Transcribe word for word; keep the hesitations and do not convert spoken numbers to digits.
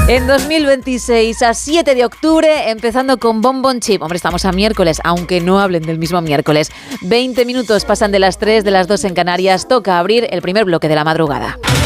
En dos mil veintiséis, a siete de octubre, empezando con Bon Bon Chip. Hombre, estamos a miércoles, aunque no hablen del mismo miércoles. veinte minutos pasan de las tres, de las dos en Canarias. Toca abrir el primer bloque de la madrugada.